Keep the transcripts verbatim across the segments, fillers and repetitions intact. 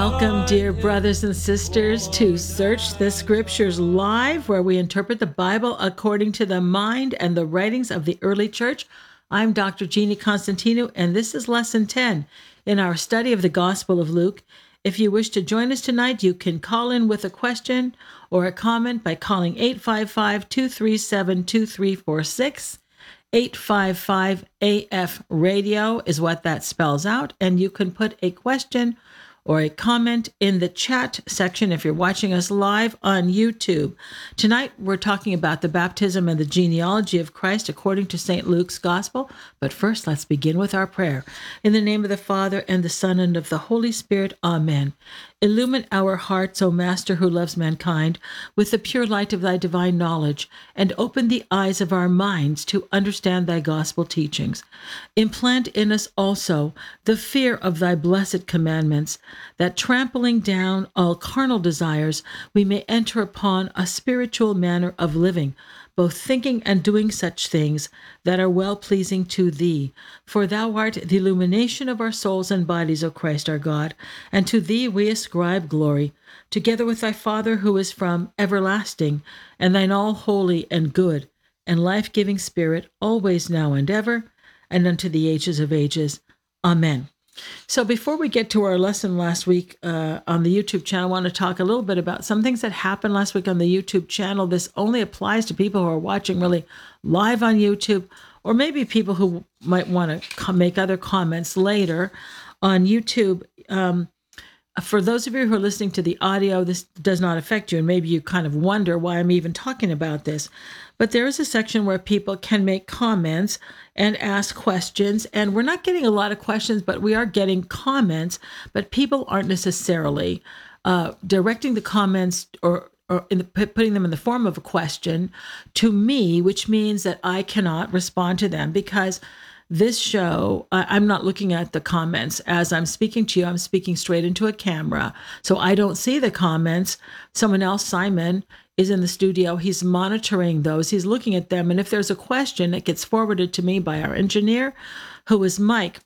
Welcome, dear brothers and sisters, to Search the Scriptures Live, where we interpret the Bible according to the mind and the writings of the early church. I'm Doctor Jeannie Constantino, and this is Lesson ten in our study of the Gospel of Luke. If you wish to join us tonight, you can call in with a question or a comment by calling eight five five, two three seven, two three four six. eight five five A F radio is what that spells out, and you can put a question or a comment in the chat section if you're watching us live on YouTube. Tonight, we're talking about the baptism and the genealogy of Christ according to Saint Luke's Gospel. But first, let's begin with our prayer. In the name of the Father, and the Son, and of the Holy Spirit, Amen. Illumine our hearts, O Master who loves mankind, with the pure light of thy divine knowledge, and open the eyes of our minds to understand thy gospel teachings. Implant in us also the fear of thy blessed commandments, that trampling down all carnal desires, we may enter upon a spiritual manner of living, both thinking and doing such things that are well-pleasing to thee. For thou art the illumination of our souls and bodies, O Christ our God, and to thee we ascribe glory, together with thy Father who is from everlasting, and thine all holy and good and life-giving Spirit, always now and ever, and unto the ages of ages. Amen. So before we get to our lesson last week uh, on the YouTube channel, I want to talk a little bit about some things that happened last week on the YouTube channel. This only applies to people who are watching really live on YouTube, or maybe people who might want to com- make other comments later on YouTube. Um, for those of you who are listening to the audio, this does not affect you, and maybe you kind of wonder why I'm even talking about this. But there is a section where people can make comments and ask questions, and we're not getting a lot of questions, but we are getting comments, but people aren't necessarily uh, directing the comments or, or in the, putting them in the form of a question to me, which means that I cannot respond to them because this show, I, I'm not looking at the comments as I'm speaking to you. I'm speaking straight into a camera, so I don't see the comments. Someone else, Simon, is in the studio. He's monitoring those. He's looking at them. And if there's a question, it gets forwarded to me by our engineer, who is Mike.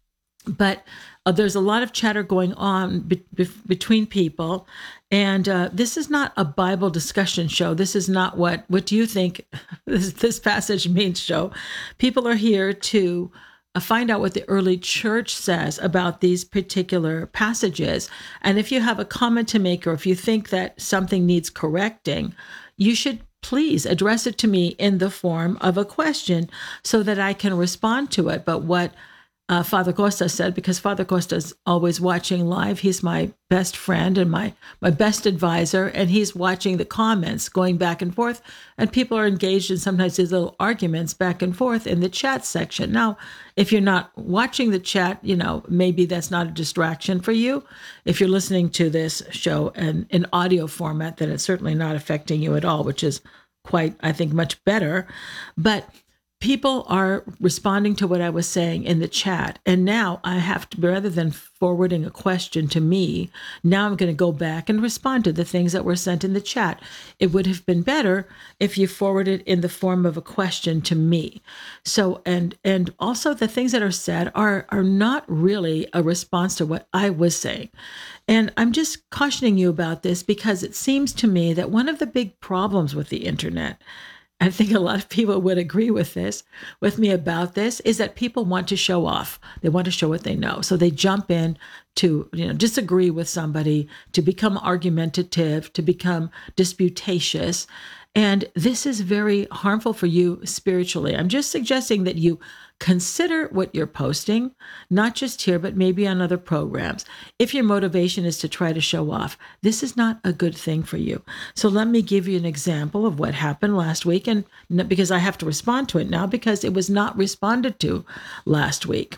But uh, there's a lot of chatter going on be- be- between people. And uh, this is not a Bible discussion show. This is not what, what do you think this, this passage means show. People are here to Uh, find out what the early church says about these particular passages. And if you have a comment to make, or if you think that something needs correcting, you should please address it to me in the form of a question so that I can respond to it. But what uh, Father Costa said, because Father Costa is always watching live, he's my best friend and my, my best advisor, and he's watching the comments going back and forth, and people are engaged in sometimes these little arguments back and forth in the chat section. Now, if you're not watching the chat, you know, maybe that's not a distraction for you. If you're listening to this show in, in audio format, then it's certainly not affecting you at all, which is quite, I think, much better. But people are responding to what I was saying in the chat. And now I have to, rather than forwarding a question to me, now I'm going to go back and respond to the things that were sent in the chat. It would have been better if you forwarded in the form of a question to me. So, and and also the things that are said are, are not really a response to what I was saying. And I'm just cautioning you about this because it seems to me that one of the big problems with the internet, I think a lot of people would agree with this, with me about this, is that people want to show off. They want to show what they know. So they jump in to, you know, disagree with somebody, to become argumentative, to become disputatious. And this is very harmful for you spiritually. I'm just suggesting that you consider what you're posting, not just here, but maybe on other programs. If your motivation is to try to show off, this is not a good thing for you. So let me give you an example of what happened last week, and because I have to respond to it now because it was not responded to last week.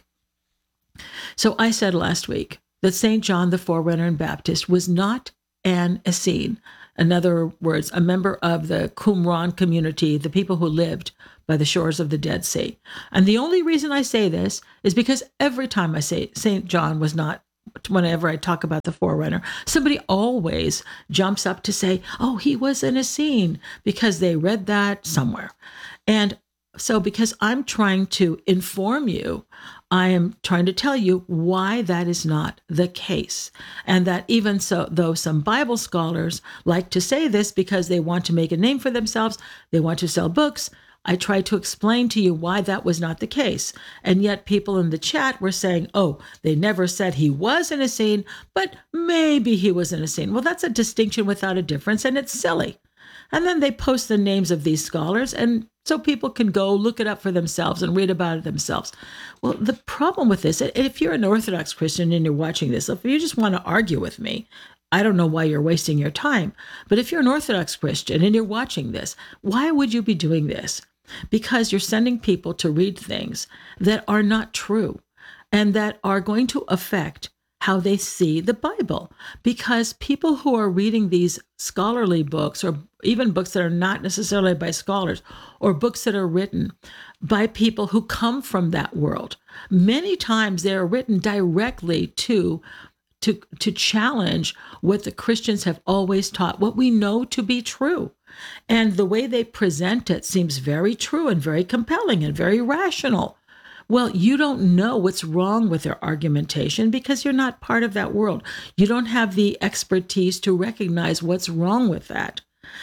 So I said last week that Saint John the Forerunner and Baptist was not an Essene. In other words, a member of the Qumran community, the people who lived by the shores of the Dead Sea. And the only reason I say this is because every time I say Saint John was not, whenever I talk about the Forerunner, somebody always jumps up to say, oh, he was an Essene, because they read that somewhere. And so because I'm trying to inform you I am trying to tell you why that is not the case. And that even so, though some Bible scholars like to say this because they want to make a name for themselves, they want to sell books, I tried to explain to you why that was not the case. And yet people in the chat were saying, oh, they never said he was in a scene, but maybe he was in a scene. Well, that's a distinction without a difference, and it's silly. And then they post the names of these scholars, and so people can go look it up for themselves and read about it themselves. Well, the problem with this, if you're an Orthodox Christian and you're watching this, if you just want to argue with me, I don't know why you're wasting your time. But if you're an Orthodox Christian and you're watching this, why would you be doing this? Because you're sending people to read things that are not true and that are going to affect how they see the Bible. Because people who are reading these scholarly books, or even books that are not necessarily by scholars, or books that are written by people who come from that world, many times they are written directly to to to challenge what the Christians have always taught, what we know to be true. And the way they present it seems very true and very compelling and very rational. Well, you don't know what's wrong with their argumentation because you're not part of that world. You don't have the expertise to recognize what's wrong with that.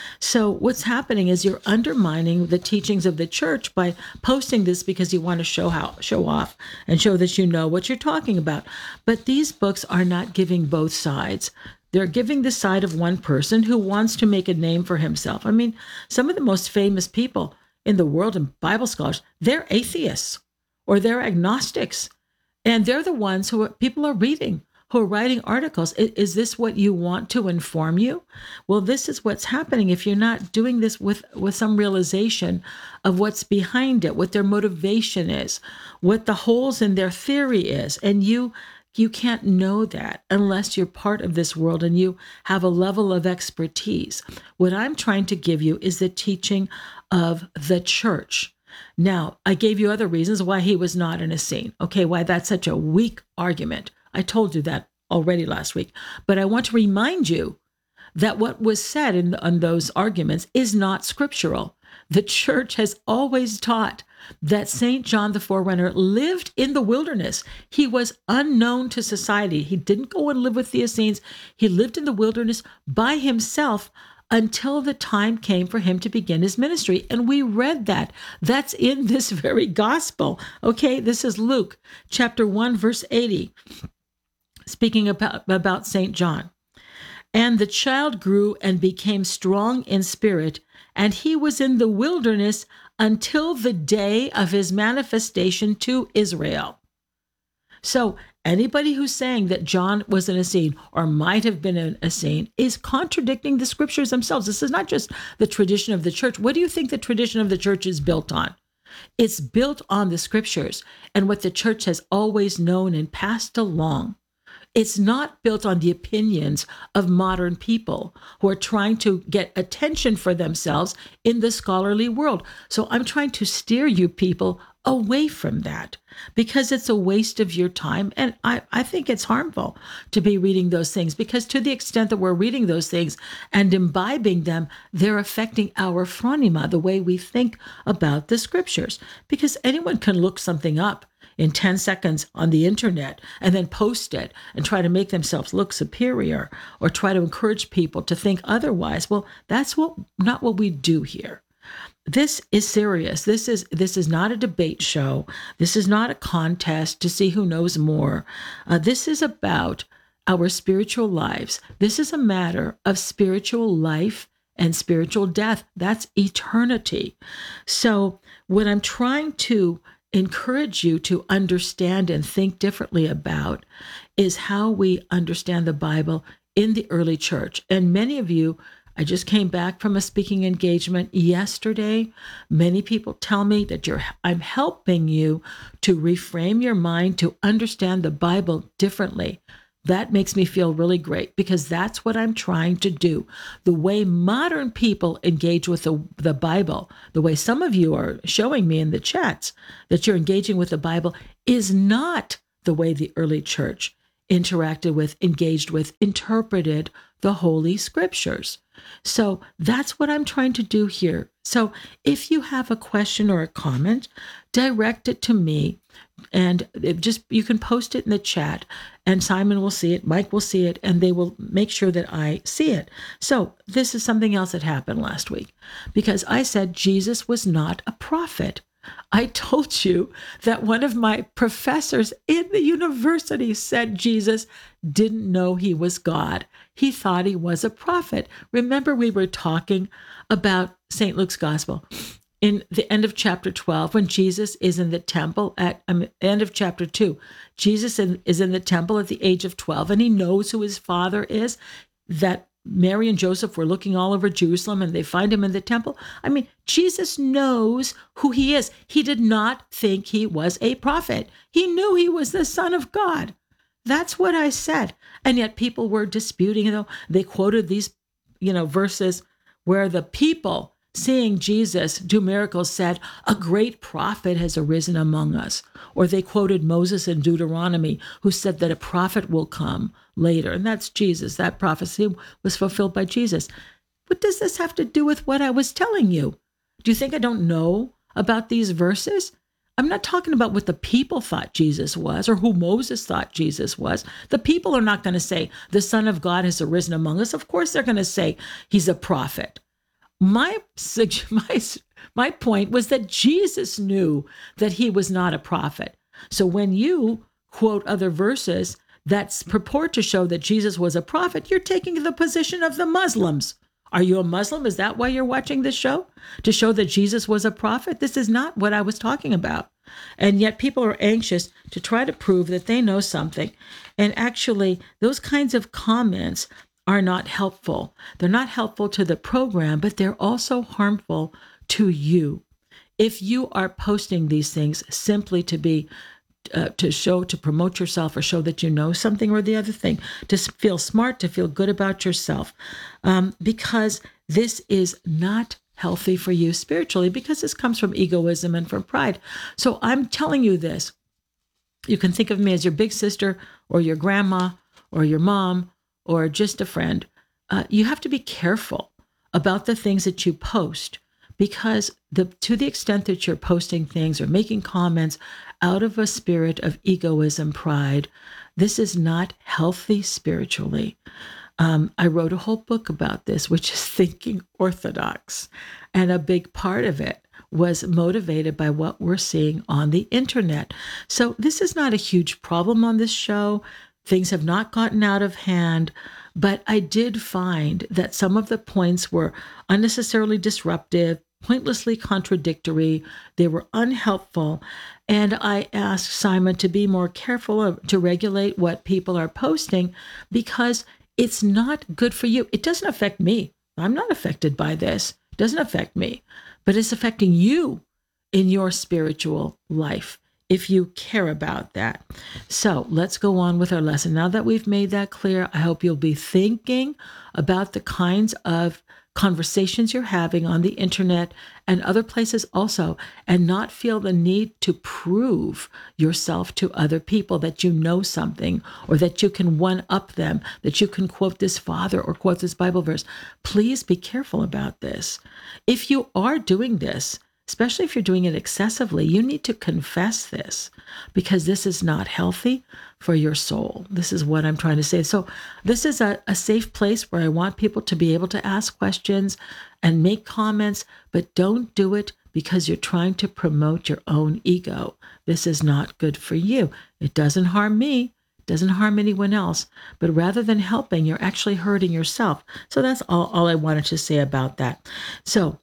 So what's happening is you're undermining the teachings of the church by posting this because you want to show how show off and show that you know what you're talking about. But these books are not giving both sides. They're giving the side of one person who wants to make a name for himself. I mean, some of the most famous people in the world and Bible scholars, they're atheists or they're agnostics. And they're the ones who are, people are reading, who are writing articles. Is, is this what you want to inform you? Well, this is what's happening if you're not doing this with, with some realization of what's behind it, what their motivation is, what the holes in their theory is. And you you can't know that unless you're part of this world and you have a level of expertise. What I'm trying to give you is the teaching of the church. Now, I gave you other reasons why he was not in a scene. Okay, why that's such a weak argument. I told you that already last week. But I want to remind you that what was said in, in those arguments is not scriptural. The church has always taught that Saint John the Forerunner lived in the wilderness. He was unknown to society. He didn't go and live with the Essenes. He lived in the wilderness by himself until the time came for him to begin his ministry. And we read that. That's in this very gospel. Okay, this is Luke chapter one, verse eighty, speaking about, about Saint John. And the child grew and became strong in spirit, and he was in the wilderness until the day of his manifestation to Israel. So anybody who's saying that John was in a scene or might have been in a scene is contradicting the scriptures themselves. This is not just the tradition of the church. What do you think the tradition of the church is built on? It's built on the scriptures and what the church has always known and passed along. It's not built on the opinions of modern people who are trying to get attention for themselves in the scholarly world. So I'm trying to steer you people away from that because it's a waste of your time. And I, I think it's harmful to be reading those things because to the extent that we're reading those things and imbibing them, they're affecting our phronema, the way we think about the scriptures. Because anyone can look something up in ten seconds on the internet and then post it and try to make themselves look superior or try to encourage people to think otherwise. Well, that's what not what we do here. This is serious. This is this is not a debate show. This is not a contest to see who knows more. Uh, this is about our spiritual lives. This is a matter of spiritual life and spiritual death. That's eternity. So what I'm trying to encourage you to understand and think differently about is how we understand the Bible in the early church. And many of you, I just came back from a speaking engagement yesterday. Many people tell me that you're I'm helping you to reframe your mind to understand the Bible differently. That makes me feel really great because that's what I'm trying to do. The way modern people engage with the, the Bible, the way some of you are showing me in the chats that you're engaging with the Bible is not the way the early church interacted with, engaged with, interpreted the Holy Scriptures. So that's what I'm trying to do here. So if you have a question or a comment, direct it to me, and it just you can post it in the chat, and Simon will see it, Mike will see it, and they will make sure that I see it. So this is something else that happened last week, because I said Jesus was not a prophet. I told you that one of my professors in the university said Jesus didn't know he was God. He thought he was a prophet. Remember, we were talking about Saint Luke's Gospel in the end of chapter twelve, when Jesus is in the temple at um, end of chapter two. Jesus in, is in the temple at the age of twelve, and he knows who his father is, that Mary and Joseph were looking all over Jerusalem and they find him in the temple. I mean, Jesus knows who he is. He did not think he was a prophet. He knew he was the Son of God. That's what I said. And yet people were disputing, you know, they quoted these, you know, verses where the people seeing Jesus do miracles said, a great prophet has arisen among us. Or they quoted Moses in Deuteronomy, who said that a prophet will come later. And that's Jesus. That prophecy was fulfilled by Jesus. What does this have to do with what I was telling you? Do you think I don't know about these verses? I'm not talking about what the people thought Jesus was or who Moses thought Jesus was. The people are not going to say, the Son of God has arisen among us. Of course, they're going to say he's a prophet. My, my, my point was that Jesus knew that he was not a prophet. So when you quote other verses that purport to show that Jesus was a prophet, you're taking the position of the Muslims. Are you a Muslim? Is that why you're watching this show? To show that Jesus was a prophet? This is not what I was talking about. And yet people are anxious to try to prove that they know something. And actually, those kinds of comments are not helpful. They're not helpful to the program, but they're also harmful to you. If you are posting these things simply to be, uh, to show, to promote yourself or show that you know something or the other thing, to feel smart, to feel good about yourself, um, because this is not healthy for you spiritually, because this comes from egoism and from pride. So I'm telling you this. You can think of me as your big sister or your grandma or your mom or just a friend. Uh, you have to be careful about the things that you post, because the to the extent that you're posting things or making comments out of a spirit of egoism, pride, this is not healthy spiritually. Um, I wrote a whole book about this, which is Thinking Orthodox. And a big part of it was motivated by what we're seeing on the internet. So this is not a huge problem on this show. Things have not gotten out of hand, but I did find that some of the points were unnecessarily disruptive, pointlessly contradictory. They were unhelpful. And I asked Simon to be more careful, to regulate what people are posting, because it's not good for you. It doesn't affect me. I'm not affected by this. It doesn't affect me, but it's affecting you in your spiritual life, if you care about that. So let's go on with our lesson. Now that we've made that clear, I hope you'll be thinking about the kinds of conversations you're having on the internet and other places also, and not feel the need to prove yourself to other people that you know something, or that you can one-up them, that you can quote this father or quote this Bible verse. Please be careful about this. If you are doing this, especially if you're doing it excessively, you need to confess this, because this is not healthy for your soul. This is what I'm trying to say. So this is a, a safe place where I want people to be able to ask questions and make comments, but don't do it because you're trying to promote your own ego. This is not good for you. It doesn't harm me. It doesn't harm anyone else. But rather than helping, you're actually hurting yourself. So that's all, all I wanted to say about that. So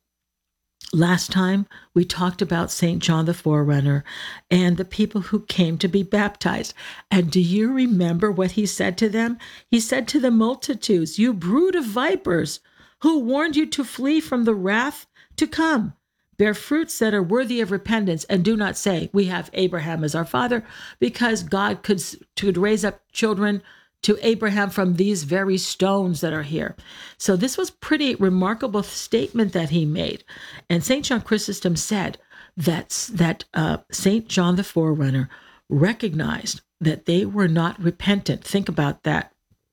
last time, we talked about Saint John the Forerunner and the people who came to be baptized. And do you remember what he said to them? He said to the multitudes, "You brood of vipers, who warned you to flee from the wrath to come? Bear fruits that are worthy of repentance, and do not say, 'We have Abraham as our father,' because God could, could raise up children to Abraham from these very stones that are here." So this was pretty remarkable statement that he made. And Saint John Chrysostom said that, that uh, Saint John the Forerunner recognized that they were not repentant. Think about that.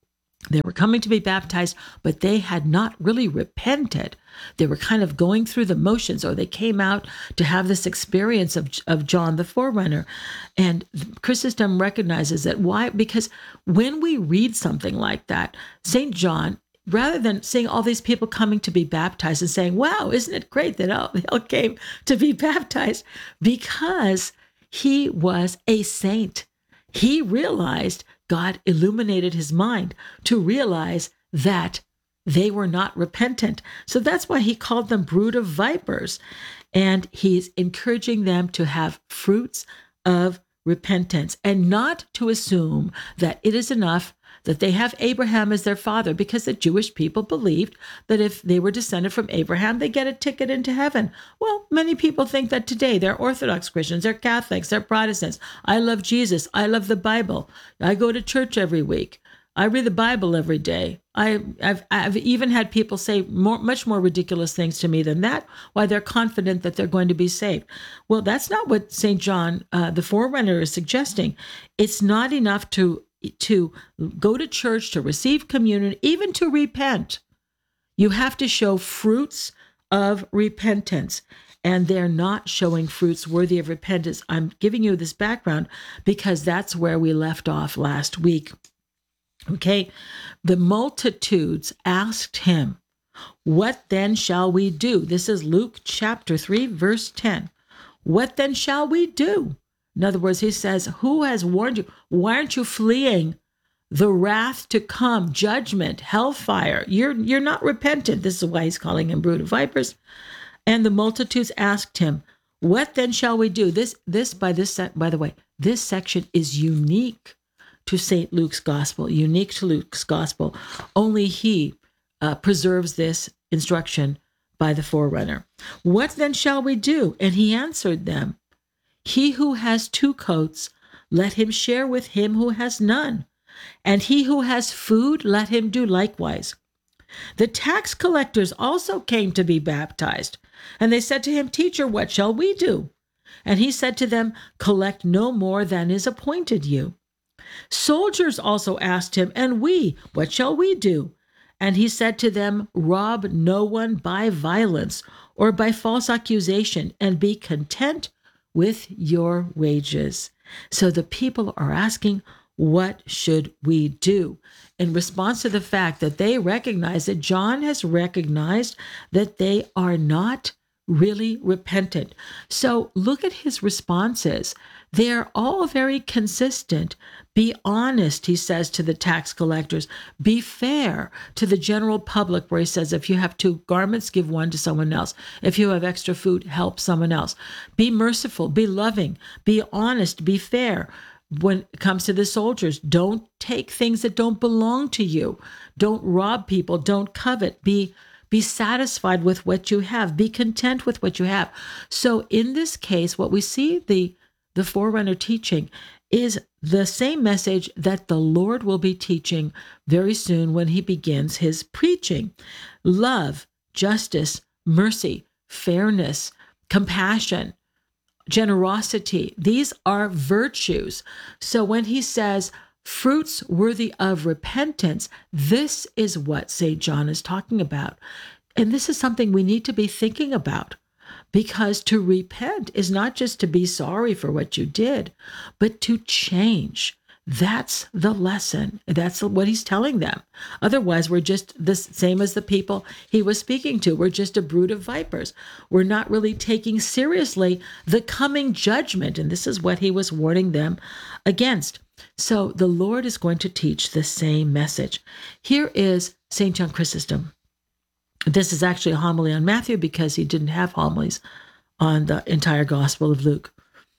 They were coming to be baptized, but they had not really repented. They were kind of going through the motions, or they came out to have this experience of, of John the Forerunner. And Chrysostom recognizes that. Why? Because when we read something like that, Saint John, rather than seeing all these people coming to be baptized and saying, wow, isn't it great that all, they all came to be baptized? Because he was a saint. He realized, God illuminated his mind to realize that they were not repentant. So that's why he called them brood of vipers. And he's encouraging them to have fruits of repentance and not to assume that it is enough that they have Abraham as their father, because the Jewish people believed that if they were descended from Abraham, they get a ticket into heaven. Well, many people think that today. They're Orthodox Christians, they're Catholics, they're Protestants. I love Jesus. I love the Bible. I go to church every week. I read the Bible every day. I, I've, I've even had people say more, much more ridiculous things to me than that, why they're confident that they're going to be saved. Well, that's not what Saint John, uh, the Forerunner, is suggesting. It's not enough to to go to church, to receive communion, even to repent. You have to show fruits of repentance, and they're not showing fruits worthy of repentance. I'm giving you this background because that's where we left off last week. Okay, the multitudes asked him, what then shall we do? This is Luke chapter three, verse ten. What then shall we do? In other words, he says, who has warned you? Why aren't you fleeing the wrath to come, judgment, hellfire? You're, you're not repentant. This is why he's calling him brood of vipers. And the multitudes asked him, what then shall we do? This, this by this, by the way, this section is unique to Saint Luke's gospel, unique to Luke's gospel. Only he uh, preserves this instruction by the Forerunner. What then shall we do? And he answered them, he who has two coats, let him share with him who has none. And he who has food, let him do likewise. The tax collectors also came to be baptized. And they said to him, Teacher, what shall we do? And he said to them, collect no more than is appointed you. Soldiers also asked him, and we, what shall we do? And he said to them, rob no one by violence or by false accusation, and be content with your wages. So the people are asking, what should we do? In response to the fact that they recognize that John has recognized that they are not really repentant. So look at his responses. They're all very consistent. Be honest, he says to the tax collectors. Be fair to the general public, where he says, if you have two garments, give one to someone else. If you have extra food, help someone else. Be merciful, be loving, be honest, be fair. When it comes to the soldiers, don't take things that don't belong to you. Don't rob people, don't covet. Be Be satisfied with what you have. Be content with what you have. So in this case, what we see the, the Forerunner teaching is the same message that the Lord will be teaching very soon when he begins his preaching. Love, justice, mercy, fairness, compassion, generosity. These are virtues. So when he says, fruits worthy of repentance, this is what Saint John is talking about. And this is something we need to be thinking about, because to repent is not just to be sorry for what you did, but to change. That's the lesson. That's what he's telling them. Otherwise, we're just the same as the people he was speaking to. We're just a brood of vipers. We're not really taking seriously the coming judgment. And this is what he was warning them against. So the Lord is going to teach the same message. Here is Saint John Chrysostom. This is actually a homily on Matthew, because he didn't have homilies on the entire Gospel of Luke.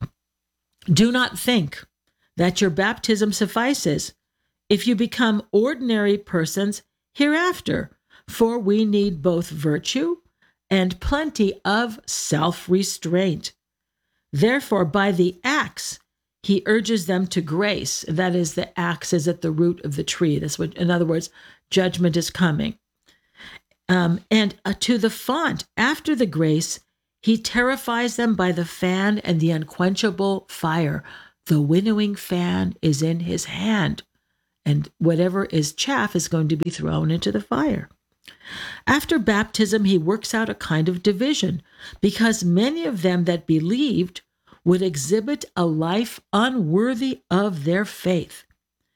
Do not think that your baptism suffices if you become ordinary persons hereafter, for we need both virtue and plenty of self-restraint. Therefore, by the axe, he urges them to grace. That is, the axe is at the root of the tree. That's what, in other words, judgment is coming. Um, and uh, to the font, after the grace, he terrifies them by the fan and the unquenchable fire. The winnowing fan is in his hand, and whatever is chaff is going to be thrown into the fire. After baptism, he works out a kind of division, because many of them that believed would exhibit a life unworthy of their faith.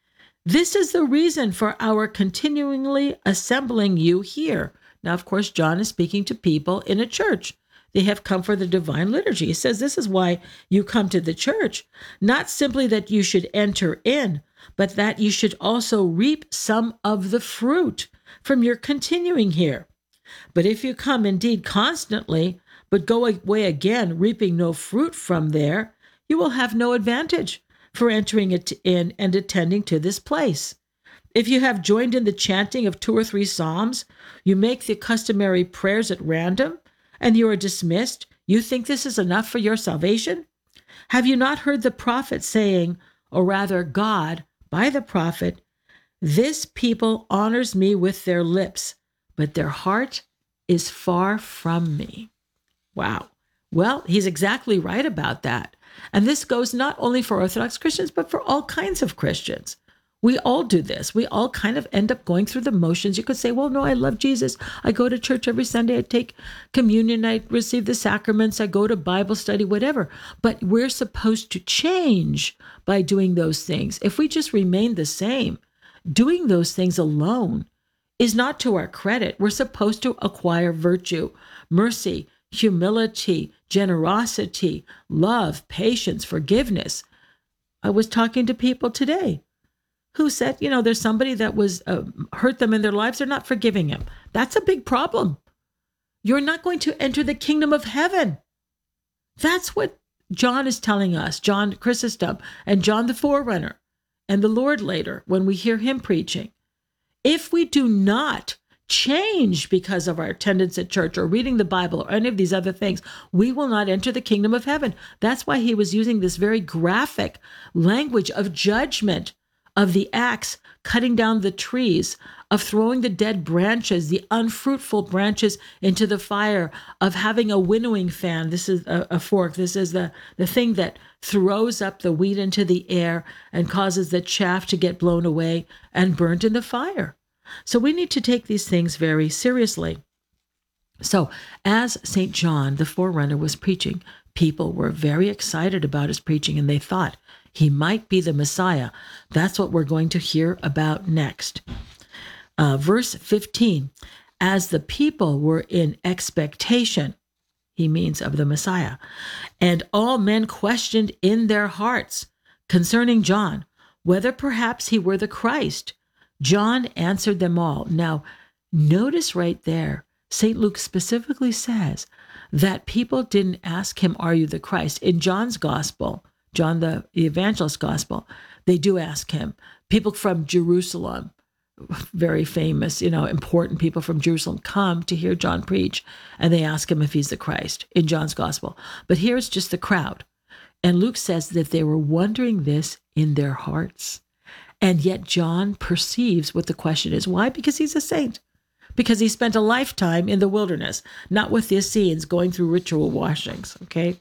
This is the reason for our continually assembling you here. Now, of course, John is speaking to people in a church. They have come for the divine liturgy. He says this is why you come to the church, not simply that you should enter in, but that you should also reap some of the fruit from your continuing here. But if you come indeed constantly, but go away again, reaping no fruit from there, you will have no advantage for entering it in and attending to this place. If you have joined in the chanting of two or three psalms, you make the customary prayers at random, and you are dismissed, you think this is enough for your salvation? Have you not heard the prophet saying, or rather God, by the prophet, this people honors me with their lips, but their heart is far from me? Wow. Well, he's exactly right about that. And this goes not only for Orthodox Christians, but for all kinds of Christians. We all do this. We all kind of end up going through the motions. You could say, well, no, I love Jesus. I go to church every Sunday. I take communion. I receive the sacraments. I go to Bible study, whatever. But we're supposed to change by doing those things. If we just remain the same, doing those things alone is not to our credit. We're supposed to acquire virtue, mercy, humility, generosity, love, patience, forgiveness. I was talking to people today who said, you know, there's somebody that was uh, hurt them in their lives. They're not forgiving him. That's a big problem. You're not going to enter the kingdom of heaven. That's what John is telling us, John Chrysostom and John the Forerunner and the Lord later when we hear him preaching. If we do not change because of our attendance at church or reading the Bible or any of these other things, we will not enter the kingdom of heaven. That's why he was using this very graphic language of judgment, of the axe cutting down the trees, of throwing the dead branches, the unfruitful branches into the fire, of having a winnowing fan. This is a, a fork. This is the, the thing that throws up the wheat into the air and causes the chaff to get blown away and burnt in the fire. So we need to take these things very seriously. So as Saint John, the Forerunner, was preaching, people were very excited about his preaching, and they thought he might be the Messiah. That's what we're going to hear about next. Uh, verse fifteen, as the people were in expectation, he means of the Messiah, and all men questioned in their hearts concerning John, whether perhaps he were the Christ. John answered them all. Now, notice right there, Saint Luke specifically says that people didn't ask him, are you the Christ? In John's gospel, John the evangelist gospel, they do ask him. People from Jerusalem, very famous, you know, important people from Jerusalem come to hear John preach, and they ask him if he's the Christ in John's gospel. But here's just the crowd. And Luke says that they were wondering this in their hearts. And yet John perceives what the question is. Why? Because he's a saint. Because he spent a lifetime in the wilderness, not with the Essenes going through ritual washings, okay?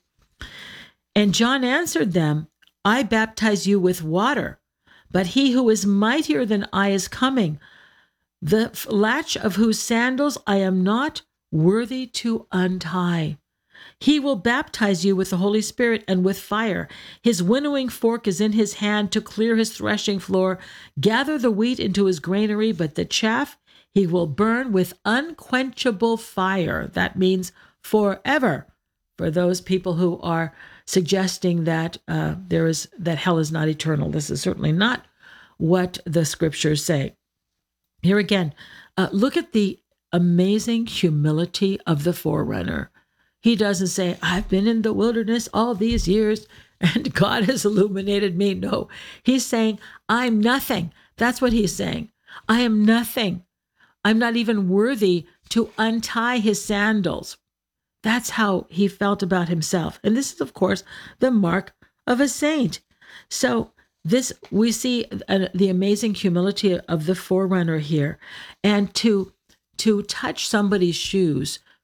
And John answered them, I baptize you with water, but he who is mightier than I is coming, the latch of whose sandals I am not worthy to untie. He will baptize you with the Holy Spirit and with fire. His winnowing fork is in his hand to clear his threshing floor, gather the wheat into his granary, but the chaff he will burn with unquenchable fire. That means forever, for those people who are suggesting that uh, there is that hell is not eternal. This is certainly not what the scriptures say. Here again, uh, look at the amazing humility of the Forerunner. He doesn't say, I've been in the wilderness all these years and God has illuminated me. No, he's saying, I'm nothing. That's what he's saying. I am nothing. I'm not even worthy to untie his sandals. That's how he felt about himself. And this is, of course, the mark of a saint. So this, we see uh, the amazing humility of the Forerunner here. And to, to touch somebody's shoes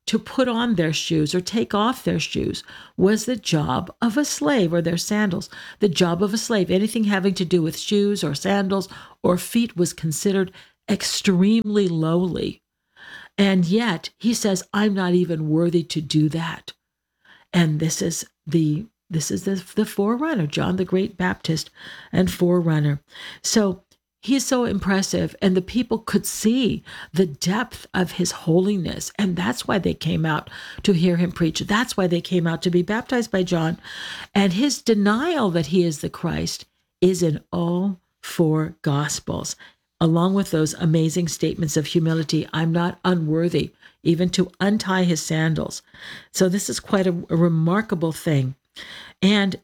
to put on their shoes or take off their shoes was the job of a slave, or their sandals. The job of a slave, anything having to do with shoes or sandals or feet, was considered extremely lowly. And yet he says, I'm not even worthy to do that. And this is the this is the, the forerunner, John the Great Baptist and forerunner. So he's so impressive, and the people could see the depth of his holiness, and that's why they came out to hear him preach. That's why they came out to be baptized by John. And his denial that he is the Christ is in all four Gospels, along with those amazing statements of humility. I'm not unworthy even to untie his sandals. So this is quite a, a remarkable thing. And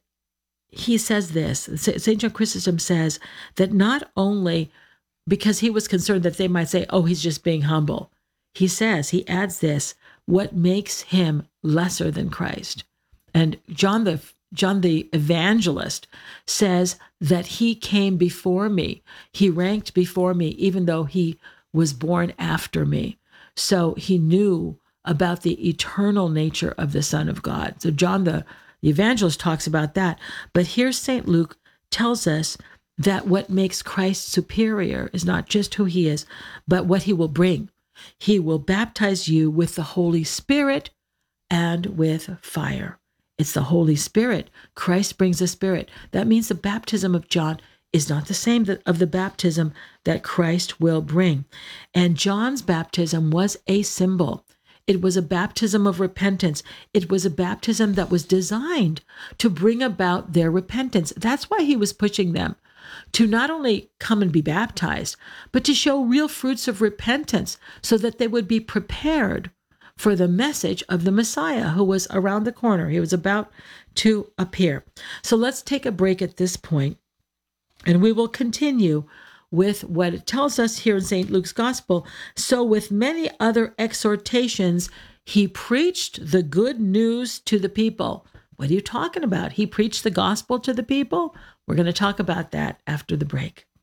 he says this, Saint John Chrysostom says that not only because he was concerned that they might say, oh, he's just being humble. He says, he adds this, what makes him lesser than Christ. And John the John the Evangelist says that he came before me. He ranked before me, even though he was born after me. So he knew about the eternal nature of the Son of God. So John the The evangelist talks about that. But here Saint Luke tells us that what makes Christ superior is not just who he is, but what he will bring. He will baptize you with the Holy Spirit and with fire. It's the Holy Spirit. Christ brings the Spirit. That means the baptism of John is not the same of the baptism that Christ will bring. And John's baptism was a symbol. It was a baptism of repentance. It was a baptism that was designed to bring about their repentance. That's why he was pushing them to not only come and be baptized, but to show real fruits of repentance so that they would be prepared for the message of the Messiah who was around the corner. He was about to appear. So let's take a break at this point, and we will continue with what it tells us here in Saint Luke's Gospel. So with many other exhortations, he preached the good news to the people. What are you talking about? He preached the gospel to the people? We're going to talk about that after the break.